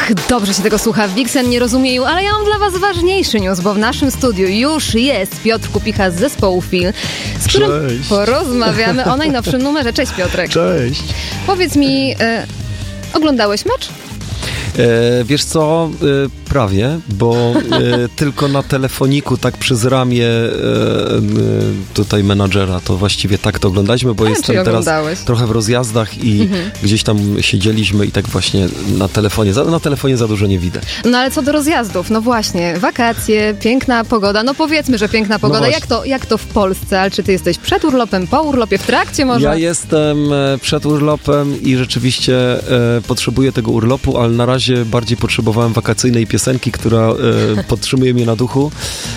Dobrze się tego słucha. Wixen nie rozumieją, ale ja mam dla was ważniejszy news, bo w naszym studiu już jest Piotr Kupicha z zespołu Feel, z którym porozmawiamy o najnowszym numerze. Cześć Piotrek. Cześć. Powiedz mi, oglądałeś mecz? Wiesz co, prawie, bo tylko na telefoniku, tak przez ramię tutaj menadżera, to właściwie tak to oglądaliśmy, bo jestem teraz trochę w rozjazdach i gdzieś tam siedzieliśmy i tak właśnie na telefonie za dużo nie widać. No ale co do rozjazdów, no właśnie, wakacje, piękna pogoda, no powiedzmy, że piękna pogoda, jak to w Polsce, ale czy ty jesteś przed urlopem, po urlopie, w trakcie może? Ja jestem przed urlopem i rzeczywiście potrzebuję tego urlopu, ale na razie bardziej potrzebowałem wakacyjnej piosenki, która podtrzymuje mnie na duchu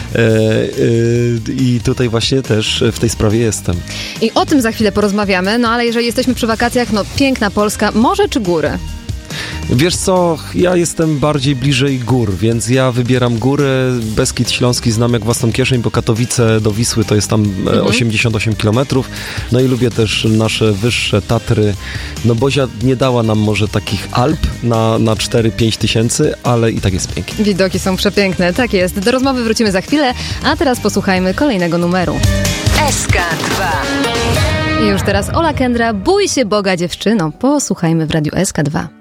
i tutaj właśnie też w tej sprawie jestem. I o tym za chwilę porozmawiamy, no ale jeżeli jesteśmy przy wakacjach, no piękna Polska, morze czy góry? Wiesz co, ja jestem bardziej bliżej gór, więc ja wybieram góry. Beskid Śląski znam jak własną kieszeń, bo Katowice do Wisły to jest tam 88 km. No i lubię też nasze wyższe Tatry. No Bozia nie dała nam może takich Alp na 4-5 tysięcy, ale i tak jest pięknie. Widoki są przepiękne, tak jest. Do rozmowy wrócimy za chwilę, a teraz posłuchajmy kolejnego numeru. SK2. I już teraz Ola Kendra, Bój się Boga dziewczyno. Posłuchajmy w Radiu SK2.